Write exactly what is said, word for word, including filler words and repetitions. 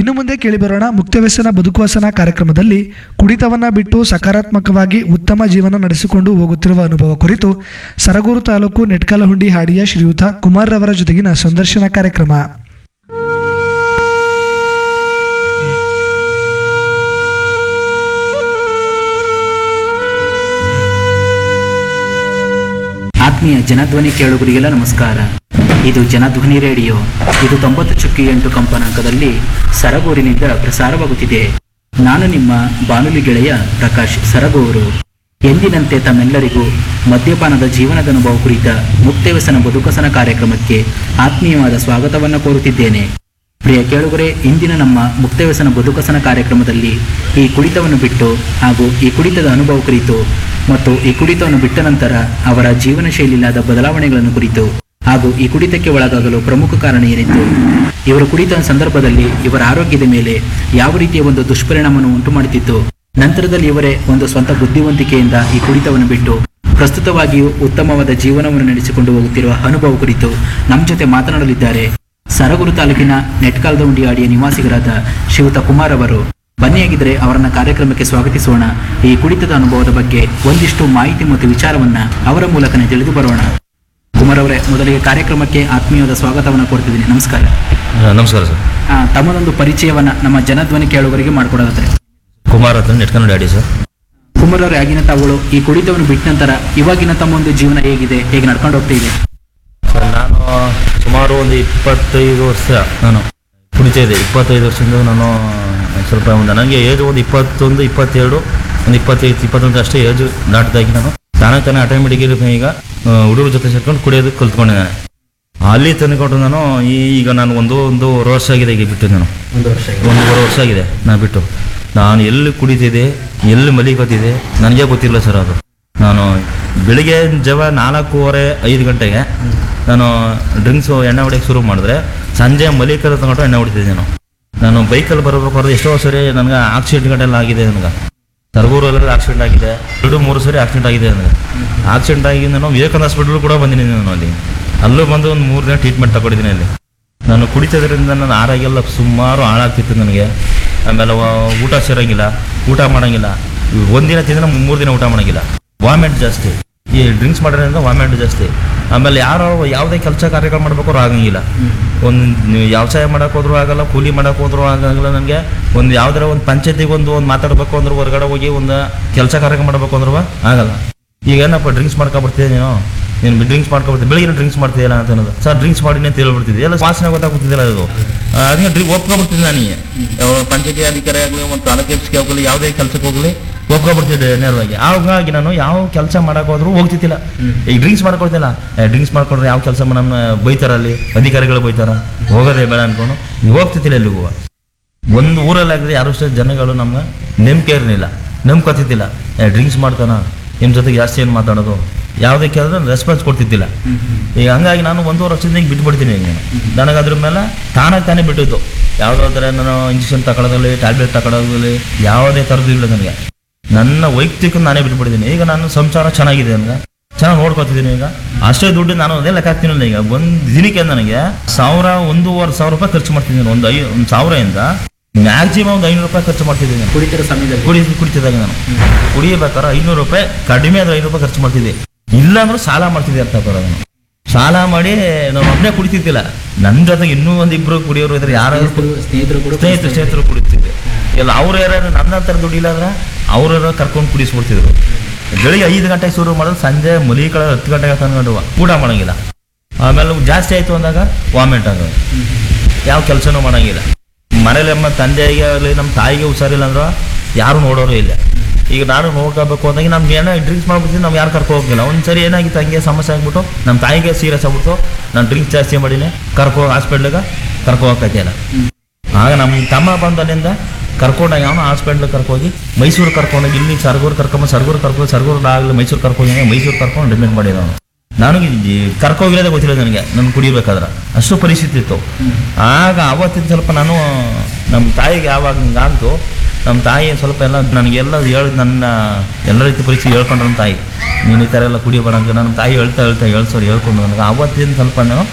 ಇನ್ನು ಮುಂದೆ ಕೇಳಿಬರೋಣ ಮುಕ್ತವ್ಯಸನ ಬದುಕುವಸನ ಕಾರ್ಯಕ್ರಮದಲ್ಲಿ ಕುಡಿತವನ್ನ ಬಿಟ್ಟು ಸಕಾರಾತ್ಮಕವಾಗಿ ಉತ್ತಮ ಜೀವನ ನಡೆಸಿಕೊಂಡು ಹೋಗುತ್ತಿರುವ ಅನುಭವ ಕುರಿತು ಸರಗೂರು ತಾಲೂಕು ನೆಟ್ಕಲಹುಂಡಿ ಹಾಡಿಯ ಶ್ರೀಯುತ ಕುಮಾರ್ ರವರ ಜೊತೆಗಿನ ಸಂದರ್ಶನ ಕಾರ್ಯಕ್ರಮ. ಆತ್ಮೀಯ ಜನಧ್ವನಿ ಕೇಳುಗರಿಗೆಲ್ಲ ನಮಸ್ಕಾರ. ಇದು ಜನಧ್ವನಿ ರೇಡಿಯೋ. ಇದು ತೊಂಬತ್ತು ಚುಕ್ಕಿ ಎಂಟು ಕಂಪನಾಂಕದಲ್ಲಿ ಸರಗೂರಿನಿಂದ ಪ್ರಸಾರವಾಗುತ್ತಿದೆ. ನಾನು ನಿಮ್ಮ ಬಾನುಲಿ ಗೆಳೆಯ ಪ್ರಕಾಶ್ ಸರಗೂರು. ಎಂದಿನಂತೆ ತಮ್ಮೆಲ್ಲರಿಗೂ ಮದ್ಯಪಾನದ ಜೀವನದ ಅನುಭವ ಕುರಿತ ಮುಕ್ತವ್ಯಸನ ಬದುಕಸನ ಕಾರ್ಯಕ್ರಮಕ್ಕೆ ಆತ್ಮೀಯವಾದ ಸ್ವಾಗತವನ್ನು ಕೋರುತ್ತಿದ್ದೇನೆ. ಪ್ರಿಯ ಕೇಳುಗರೆ, ಇಂದಿನ ನಮ್ಮ ಮುಕ್ತವ್ಯಸನ ಬದುಕಸನ ಕಾರ್ಯಕ್ರಮದಲ್ಲಿ ಈ ಕುಡಿತವನ್ನು ಬಿಟ್ಟು ಹಾಗೂ ಈ ಕುಡಿತದ ಅನುಭವ ಕುರಿತು ಮತ್ತು ಈ ಕುಡಿತವನ್ನು ಬಿಟ್ಟ ನಂತರ ಅವರ ಜೀವನ ಶೈಲಿಯಾದ ಬದಲಾವಣೆಗಳನ್ನು ಕುರಿತು ಹಾಗೂ ಈ ಕುಡಿತಕ್ಕೆ ಒಳಗಾಗಲು ಪ್ರಮುಖ ಕಾರಣ ಏನಿತ್ತು, ಇವರ ಕುಡಿತ ಸಂದರ್ಭದಲ್ಲಿ ಇವರ ಆರೋಗ್ಯದ ಮೇಲೆ ಯಾವ ರೀತಿಯ ಒಂದು ದುಷ್ಪರಿಣಾಮವನ್ನು ಉಂಟು ಮಾಡುತ್ತಿತ್ತು, ನಂತರದಲ್ಲಿ ಇವರೇ ಒಂದು ಸ್ವಂತ ಬುದ್ಧಿವಂತಿಕೆಯಿಂದ ಈ ಕುಡಿತವನ್ನು ಬಿಟ್ಟು ಪ್ರಸ್ತುತವಾಗಿಯೂ ಉತ್ತಮವಾದ ಜೀವನವನ್ನು ನಡೆಸಿಕೊಂಡು ಹೋಗುತ್ತಿರುವ ಅನುಭವ ಕುರಿತು ನಮ್ಮ ಜೊತೆ ಮಾತನಾಡಲಿದ್ದಾರೆ ಸರಗೂರು ತಾಲೂಕಿನ ನೆಟ್ಕಲಹುಂಡಿ ಹಾಡಿಯ ನಿವಾಸಿಗರಾದ ಶ್ರೀಯುತ ಕುಮಾರ್ ಅವರು. ಬನ್ನಿಯಾಗಿದ್ದರೆ ಅವರನ್ನ ಕಾರ್ಯಕ್ರಮಕ್ಕೆ ಸ್ವಾಗತಿಸೋಣ. ಈ ಕುಡಿತದ ಅನುಭವದ ಬಗ್ಗೆ ಒಂದಿಷ್ಟು ಮಾಹಿತಿ ಮತ್ತು ವಿಚಾರವನ್ನ ಅವರ ಮೂಲಕನೇ ತಿಳಿದು ಬರೋಣ. ಕುಮಾರ್ ಅವರೇ, ಮೊದಲಿಗೆ ಕಾರ್ಯಕ್ರಮಕ್ಕೆ ಆತ್ಮೀಯವಾದ ಸ್ವಾಗತವನ್ನು ಕೊಡ್ತಿದ್ದೀನಿ. ನಮಸ್ಕಾರ. ನಮಸ್ಕಾರ ಸರ್. ತಮ್ಮದೊಂದು ಪರಿಚಯವನ್ನ ನಮ್ಮ ಜನಧ್ವನಿ ಕೇಳುಗರಿಗೆ ಮಾಡಿಕೊಡೋದಾದ್ರೆ. ಕುಮಾರ್ ಅಂತ ನೆಟ್ಕಲಹುಂಡಿ ಹಾಡಿ ಸರ್. ಕುಮಾರ್ ಅವರೇ, ಆಗಿನ ತಾವುಗಳು ಈ ಕುಡಿತವನ್ನು ಬಿಟ್ಟ ನಂತರ ಇವಾಗಿನ ತಮ್ಮ ಒಂದು ಜೀವನ ಹೇಗಿದೆ, ಹೇಗೆ ನಡ್ಕೊಂಡು ಹೋಗ್ತಾ ಇದೆ? ಸರ್, ನಾನು ಸುಮಾರು ಒಂದು ಇಪ್ಪತ್ತೈದು ವರ್ಷ ನಾನು ಕುಡಿತಾ ಇದ್ದೆ. ಇಪ್ಪತ್ತೈದು ವರ್ಷದಿಂದ ನಾನು ಸ್ವಲ್ಪ ಒಂದು ನನಗೆ ಏಜ್ ಒಂದು ಇಪ್ಪತ್ತೊಂದು ಇಪ್ಪತ್ತೆರಡು ಒಂದು ಇಪ್ಪತ್ತೈದು ಇಪ್ಪತ್ತೊಂದು ಅಷ್ಟೇ ಏಜು ದಾಟದಾಗಿ ನಾನು ತಾನೇ ತಾನೇ ಆಟೋಮೆಟಿಕ್ ಈಗ ಹುಡುಗರ ಜೊತೆ ಸೇರ್ಕೊಂಡು ಕುಡಿಯೋದಕ್ಕೆ ಕಲ್ತ್ಕೊಂಡೆ. ನಾನು ಅಲ್ಲಿ ತಂದುಕೊಂಡು ನಾನು ಈಗ ನಾನು ಒಂದು ಒಂದೂವರೆ ವರ್ಷ ಆಗಿದೆ ಈಗ ಬಿಟ್ಟು. ನಾನು ಒಂದು ವರ್ಷ ಒಂದೂವರೆ ವರ್ಷ ಆಗಿದೆ ನಾನು ಬಿಟ್ಟು. ನಾನು ಎಲ್ಲಿ ಕುಡಿತಿದ್ದೆ, ಎಲ್ಲಿ ಮಲಿಕೋತಿದ್ದೆ ನನಗೆ ಗೊತ್ತಿಲ್ಲ ಸರ್. ಅದು ನಾನು ಬೆಳಿಗ್ಗೆ ಜವ ನಾಲ್ಕೂವರೆ ಐದು ಗಂಟೆಗೆ ನಾನು ಡ್ರಿಂಕ್ಸು ಎಣ್ಣೆ ಹೊಡೆಯೋಕ್ಕೆ ಶುರು ಮಾಡಿದ್ರೆ ಸಂಜೆ ಮಲಿಕರ ತಗೊಂಡು ಎಣ್ಣೆ ಹೊಡಿತಿದ್ದೆ. ನಾನು ನಾನು ಬೈಕಲ್ಲಿ ಬರಬೇಕಾದ್ರೆ ಎಷ್ಟೋ ಸರಿ ನನಗೆ ಆಕ್ಸಿಡೆಂಟ್ಗಳೆಲ್ಲ ಆಗಿದೆ. ನನಗೆ ಸರಗೂರಲ್ಲಿ ಆಕ್ಸಿಡೆಂಟ್ ಆಗಿದೆ, ಎರಡು ಮೂರು ಸರಿ ಆಕ್ಸಿಡೆಂಟ್ ಆಗಿದೆ ನನಗೆ. ಆಕ್ಸಿಡೆಂಟ್ ಆಗಿ ನಾನು ವಿವೇಕಾನಂದ ಹಾಸ್ಪಿಟಲ್ ಕೂಡ ಬಂದಿದ್ದೀನಿ. ನಾನು ಅಲ್ಲಿ ಅಲ್ಲೂ ಬಂದು ಒಂದು ಮೂರು ದಿನ ಟ್ರೀಟ್ಮೆಂಟ್ ತಗೊಂಡಿದ್ದೀನಿ. ಅಲ್ಲಿ ನಾನು ಕುಡಿತೋದ್ರಿಂದ ನನ್ನ ಆರೋಗ್ಯ ಸುಮಾರು ಹಾಳಾಗ್ತಿತ್ತು ನನಗೆ. ಆಮೇಲೆ ಊಟ ಸೇರೋಂಗಿಲ್ಲ, ಊಟ ಮಾಡೋಂಗಿಲ್ಲ, ಒಂದಿನ ತಿಂದ್ರೆ ಮೂರು ದಿನ ಊಟ ಮಾಡೋಂಗಿಲ್ಲ, ವಾಮಿಟ್ ಜಾಸ್ತಿ. ಈ ಡ್ರಿಂಕ್ಸ್ ಮಾಡೋದ್ರಿಂದ ವಾಮಿಟ್ ಜಾಸ್ತಿ. ಆಮೇಲೆ ಯಾರೋ ಯಾವುದೇ ಕೆಲಸ ಕಾರ್ಯಗಳು ಮಾಡ್ಬೇಕಾದ್ರೂ ಆಗಂಗಿಲ್ಲ. ಒಂದು ವ್ಯವಸಾಯ ಮಾಡೋಕೆ ಹೋದ್ರೂ ಆಗಲ್ಲ, ಕೂಲಿ ಮಾಡೋಕೆ ಹೋದ್ರೂ ಆಗಂಗಿಲ್ಲ. ನನಗೆ ಒಂದು ಯಾವ್ದಾರ ಒಂದು ಪಂಚಾಯತಿಗೆ ಒಂದು ಒಂದು ಮಾತಾಡಬೇಕು ಅಂದ್ರೆ ಹೊರಗಡೆ ಹೋಗಿ ಒಂದು ಕೆಲಸ ಕಾರ್ಯ ಮಾಡಬೇಕು ಅಂದ್ರೂ ಆಗಲ್ಲ. ಈಗ ಏನಪ್ಪ ಡ್ರಿಂಕ್ಸ್ ಮಾಡ್ಕೊಬರ್ತಿದ್ದೆ ನೀನು ನೀನು ಡ್ರಿಂಕ್ಸ್ ಮಾಡ್ಕೊಬರ್ತೀನಿ, ಬೆಳಿಗ್ಗೆ ಡ್ರಿಂಕ್ಸ್ ಮಾಡ್ತಿದ್ದಿಲ್ಲ ಅಂತ ಅನ್ನೋದು. ಸರ್ ಡ್ರಿಂಕ್ಸ್ ಮಾಡಿನಿ ಅಂತ ಹೇಳ್ಬಿಡ್ತಿದ್ದೆ, ಎಲ್ಲ ವಾಸನೆ ಗೊತ್ತಾಗ್ತಿದ್ದಿಲ್ಲ. ಅದು ಅದಕ್ಕೆ ಡ್ರಿಂಕ್ ಒಪ್ಕೊಬಿಡ್ತಿದ್ದೆ ನನಗೆ. ಪಂಚಾಯತಿ ಅಧಿಕಾರಿ ಆಗಲಿ, ಒಂದು ತಾಲೂಕು ಎಫ್ಸ್ಗೆ ಹೋಗಲಿ, ಯಾವುದೇ ಕೆಲಸಕ್ಕೆ ಹೋಗಲಿ ಒಪ್ಕೊಬಿಡ್ತಿದ್ದೆ ನೇರವಾಗಿ. ಹಾಗಾಗಿ ನಾನು ಯಾವ ಕೆಲಸ ಮಾಡೋಕೆ ಹೋದ್ರೂ ಹೋಗ್ತಿದ್ದಿಲ್ಲ. ಈಗ ಡ್ರಿಂಕ್ಸ್ ಮಾಡ್ಕೊಳ್ತಿಲ್ಲ, ಡ್ರಿಂಕ್ಸ್ ಮಾಡ್ಕೊಂಡ್ರೆ ಯಾವ ಕೆಲಸ ನಮ್ಮ ಬೈತಾರಲ್ಲಿ, ಅಧಿಕಾರಿಗಳು ಬೈತಾರ, ಹೋಗೋದೇ ಬೇಡ ಅನ್ಕೊಂಡು ನೀವು ಹೋಗ್ತಿದ್ದಿಲ್ಲ ಎಲ್ಲಿಗೂ. ಒಂದು ಊರಲ್ಲಾಗಲಿ ಯಾರು ಅಷ್ಟೇ ಜನಗಳು ನಮ್ಗೆ ನಂಬಿಕೆ ಇರಲಿಲ್ಲ, ನಂಬ್ಕೊತಿದ್ದಿಲ್ಲ. ಡ್ರಿಂಕ್ಸ್ ಮಾಡ್ತಾನ, ನಿಮ್ಮ ಜೊತೆಗೆ ಜಾಸ್ತಿ ಏನು ಮಾತಾಡೋದು, ಯಾವುದೇ ಕೇಳಿದ್ರೆ ರೆಸ್ಪಾನ್ಸ್ ಕೊಡ್ತಿದ್ದಿಲ್ಲ. ಈಗ ಹಂಗಾಗಿ ನಾನು ಒಂದೂವರೆ ವರ್ಷದಿಂದ ಈಗ ಬಿಟ್ಬಿಡ್ತೀನಿ. ಈಗ ನಾನು ನನಗೆ ಅದ್ರ ಮೇಲೆ ತಾನಾಗಿ ತಾನೇ ಬಿಟ್ಟಿದ್ದು. ಯಾವುದಾದ್ರೆ ನಾನು ಇಂಜೆಕ್ಷನ್ ತಗೊಳ್ಳೋದಲ್ಲಿ, ಟ್ಯಾಬ್ಲೆಟ್ ತಗೊಳ್ಳೋದಲ್ಲಿ ಯಾವುದೇ ಥರದ್ದು ಇಲ್ಲ ನನಗೆ. ನನ್ನ ವೈಯಕ್ತಿಕ ನಾನೇ ಬಿಟ್ಬಿಟ್ಟಿದ್ದೀನಿ. ಈಗ ನಾನು ಸಂಸಾರ ಚೆನ್ನಾಗಿದೆ, ನನಗೆ ಚೆನ್ನಾಗಿ ನೋಡ್ಕೊತಿದ್ದೀನಿ. ಈಗ ಅಷ್ಟೇ ದುಡ್ಡು ನಾನು ಅದೇ ಲೆಕ್ಕ ಹಾಕ್ತೀನಲ್ಲ. ಈಗ ಒಂದು ದಿನಕ್ಕೆ ನನಗೆ ಸಾವಿರ ಒಂದೂವರೆ ಸಾವಿರ ರೂಪಾಯಿ ಖರ್ಚು ಮಾಡ್ತಿದ್ದೀನಿ. ಒಂದು ಐ ಒಂದು ಸಾವಿರದಿಂದ ಮ್ಯಾಕ್ಸಿಮಮ್ ಒಂದು ಐನೂರು ರೂಪಾಯಿ ಖರ್ಚು ಮಾಡ್ತಿದ್ದೀನಿ ಕುಡಿತಿರೋ ಸಮಯದಲ್ಲಿ. ಕುಡಿ ಕುಡಿತಿದ್ದಾಗ ನಾನು ಕುಡಿಯಬೇಕಾದ್ರೆ ಐನೂರು ರೂಪಾಯಿ ಕಡಿಮೆ ಆದ್ರೆ ಐನೂರು ರೂಪಾಯಿ ಖರ್ಚು ಮಾಡ್ತಿದ್ದೆ. ಇಲ್ಲ ಅಂದ್ರೆ ಸಾಲ ಮಾಡ್ತಿದ್ದೆ. ಅರ್ಥ ಬರೋದು ಸಾಲ ಮಾಡಿ ನಾವು ಒಬ್ಬನೇ ಕುಡಿತಿದ್ದಿಲ್ಲ. ನನ್ನ ಜೊತೆಗೆ ಇನ್ನೂ ಒಂದು ಇಬ್ಬರು ಕುಡಿಯೋರು ಇದ್ರೆ, ಯಾರಾದ್ರೂ ಸ್ನೇಹಿತರು ಕೂಡ ಸ್ನೇಹಿತರು ಸ್ನೇಹಿತರು ಕುಡಿತಿದ್ದೆ. ಇಲ್ಲ ಅವ್ರು ಯಾರು ನನ್ನ ಥರ ದುಡ್ಡಿಲ್ಲ ಅಂದ್ರೆ ಅವ್ರ ಕರ್ಕೊಂಡು ಕುಡಿಸ್ಬಿಡ್ತಿದ್ರು. ಬೆಳಿಗ್ಗೆ ಐದು ಗಂಟೆಗೆ ಶುರು ಮಾಡೋದು, ಸಂಜೆ ಮಲಿಕಳ ಹತ್ತು ಗಂಟೆಗೆ ತಂದು ಊಟ ಮಾಡೋಂಗಿಲ್ಲ. ಆಮೇಲೆ ಜಾಸ್ತಿ ಆಯಿತು ಅಂದಾಗ ವಾಮಿಟ್ ಆಗೋದು, ಯಾವ ಕೆಲಸನೂ ಮಾಡೋಂಗಿಲ್ಲ. ಮನೇಲಿ ನಮ್ಮ ತಂದೆಗೆ ಆಗಲಿ ನಮ್ಮ ತಾಯಿಗೆ ಹುಷಾರಿಲ್ಲ ಅಂದ್ರೆ ಯಾರು ನೋಡೋರು ಇಲ್ಲ. ಈಗ ನಾನು ನೋಡ್ಕೋಬೇಕು ಅಂದಾಗ ನಮ್ಗೆ ಏನೋ ಡ್ರಿಂಕ್ಸ್ ಮಾಡ್ಬಿಡ್ತೀನಿ, ನಾವು ಯಾರು ಕರ್ಕೊ ಹೋಗಿಲ್ಲ. ಒಂದು ಸರಿ ಏನಾಗಿತ್ತು, ಹಂಗೆ ಸಮಸ್ಯೆ ಆಗ್ಬಿಟ್ಟು ನಮ್ಮ ತಾಯಿಗೆ ಸೀರಿಯಸ್ ಆಗ್ಬಿಟ್ಟು ನಾನು ಡ್ರಿಂಕ್ಸ್ ಜಾಸ್ತಿ ಮಾಡೀನಿ, ಕರ್ಕೊ ಹಾಸ್ಪಿಟ್ಲಿಗೆ ಕರ್ಕೊ ಹೋಗ್ತಿಲ್ಲ. ಆಗ ನಮ್ಮ ತಮ್ಮ ಬಂದಲ್ಲಿಂದ ಕರ್ಕೊಂಡಾಗ ಅವನು ಹಾಸ್ಪಿಟ್ಲಿಗೆ ಕರ್ಕೋಗಿ ಮೈಸೂರು ಕರ್ಕೊಂಡೋಗಿ ಇಲ್ಲಿ ಸರಗೂರು ಕರ್ಕೊಂಬ ಸರಗೂರು ಕರ್ಕೊಂಡು ಸರಗೂರು ಆಗಲಿ ಮೈಸೂರು ಕರ್ಕೊಂಡು ಮೈಸೂರು ಕರ್ಕೊಂಡು ಡಿಮ್ಯಾಂಡ್ ಮಾಡಿದ ಅವನು. ನನಗೆ ಕರ್ಕೋಗಿರೋದೇ ಗೊತ್ತಿಲ್ಲ ನನಗೆ, ನಾನು ಕುಡಿಬೇಕಾದ್ರೆ ಅಷ್ಟು ಪರಿಸ್ಥಿತಿ ಇತ್ತು. ಆಗ ಅವತ್ತಿನ ಸ್ವಲ್ಪ ನಾನು ನಮ್ಮ ತಾಯಿಗೆ ಯಾವಾಗ ಹಿಂಗಾಗ್ತು, ನಮ್ಮ ತಾಯಿ ಸ್ವಲ್ಪ ಎಲ್ಲ ನನಗೆಲ್ಲ ಹೇಳಿ ನನ್ನ ಎಲ್ಲ ರೀತಿ ಪರಿಸ್ಥಿತಿ ಹೇಳ್ಕೊಂಡ್ರು. ನಮ್ಮ ತಾಯಿ ನೀನು ಈ ಥರ ಎಲ್ಲ ಕುಡಿಯೋಬೇಡ ಅಂತ ನಮ್ಮ ತಾಯಿ ಹೇಳ್ತಾ ಹೇಳ್ತಾ ಹೇಳ್ಸೋರು ಹೇಳ್ಕೊಂಡು ನನಗೆ ಅವತ್ತಿನ ಸ್ವಲ್ಪ ನಾನು